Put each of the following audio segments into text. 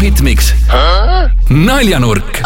Hitmix naljanurk.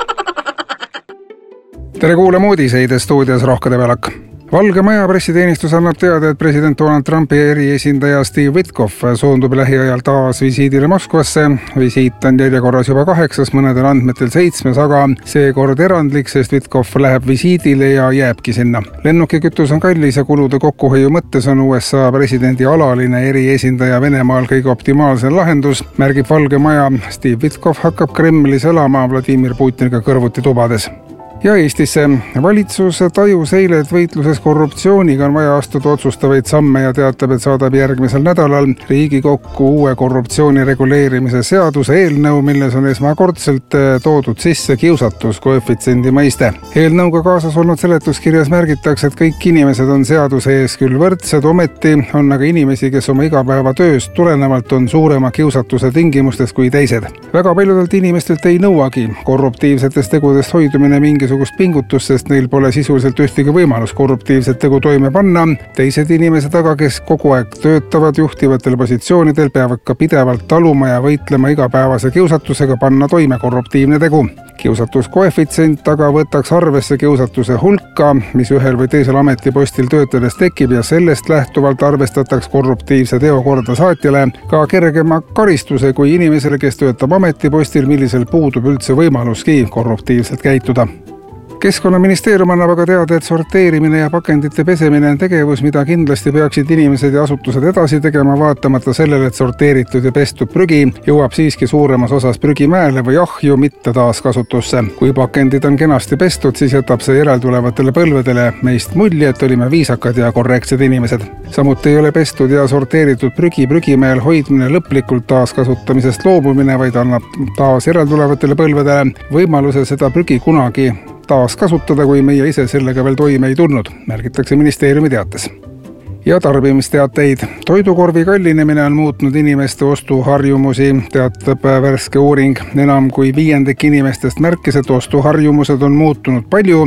Tere kuulama uudiseid stuudios Rohke Develak. Valge Maja pressiteenistus annab teada, et president Donald Trumpi eriesindaja Steve Witkoff suundub lähiajal taas visiidile Moskvasse. Visiit on järjekorras juba 8, mõnedel andmetel 7, aga seekord erandlik, sest Witkoff läheb visiidile ja jääbki sinna. Lennukikütus on kallis ja kulude kokkuhoiu mõttes on USA presidendi alaline eriesindaja Venemaal kõige optimaalsem lahendus, märgib Valge Maja. Steve Witkoff hakkab Kremlis elama Vladimir Putiniga kõrvuti tubades. Ja Eestisse. Valitsus tajus eile, et võitluses korruptsiooniga on vaja astuda otsustavaid samme ja teatab, et saadab järgmisel nädalal Riigikokku uue korruptsiooni reguleerimise seaduse eelnõu, milles on esmakordselt toodud sisse kiusatuskoefitsiendi mõiste. Eelnõuga kaasas olnud seletuskirjas märgitakse, et kõik inimesed on seaduse ees küll võrdsed, ometi on aga inimesi, kes oma igapäevatööst tulenevalt on suurema kiusatuse tingimustes kui teised. Väga paljudelt inimestelt ei nõuagi korruptiivsetest tegudest hoidumine mingisugust pingutus, sest neil pole sisuliselt ühtegi võimalus korruptiivset tegu toime panna. Teised inimesed aga, kes kogu aeg töötavad juhtivatel positsioonidel, peavad ka pidevalt taluma ja võitlema igapäevase kiusatusega panna toime korruptiivne tegu. Kiusatuskoefitsient aga võtaks arvesse kiusatuse hulka, mis ühel või teisel ametipostil töötades tekib ja sellest lähtuvalt arvestataks korruptiivse teo kordasaatjale ka kergema karistuse kui inimesele, kes töötab ametipostil, millisel puudub üldse võimaluski korruptiivselt käituda. Keskkonnaministeerium annab aga teada, et sorteerimine ja pakendite pesemine on tegevus, mida kindlasti peaksid inimesed ja asutused edasi tegema, vaatamata sellele, et sorteeritud ja pestud prügi jõuab siiski suuremas osas prügimäele või ahju, mitte taaskasutusse. Kui pakendid on kenasti pestud, siis jätab see järeltulevatele põlvedele meist mulje, et olime viisakad ja korrektsed inimesed. Samuti ei ole pestud ja sorteeritud prügimäel hoidmine lõplikult taaskasutamisest loobumine, vaid annab taas järeltulevatele põlvedele võimaluse seda prügi kunagi taas kasutada, kui meie ise sellega veel toime ei tulnud, märgitakse ministeeriumi teates. Ja tarbimisteateid. Toidukorvi kallinemine on muutnud inimeste ostuharjumusi, teatab värske uuring. Enam kui 1/5 inimestest märkis, et ostuharjumused on muutunud palju.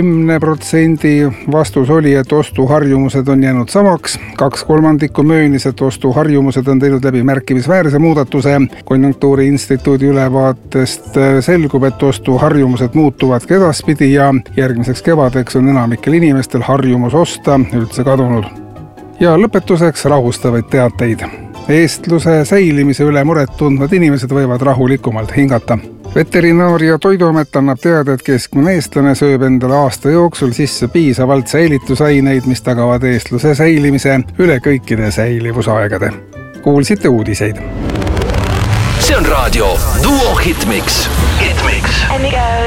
10% vastus oli, et ostuharjumused on jäänud samaks. 2/3 möönis, et ostuharjumused on teinud läbi märkimisväärse muudatuse. Konjunktuuriinstituudi ülevaatest selgub, et ostuharjumused muutuvadki edaspidi ja järgmiseks kevadeks on enamikel inimestel harjumus osta üldse kadunud. Ja lõpetuseks rahustavaid teateid. Eestluse säilimise üle muret tundvad inimesed võivad rahulikumalt hingata. Veterinaar- ja Toiduamet annab teada, et keskmine eestlane sööb endale aasta jooksul sisse piisavalt säilitusaineid, mis tagavad eestluse säilimise üle kõikide säilivusaegade. Kuulsite uudiseid. See on raadio Duo Hitmix.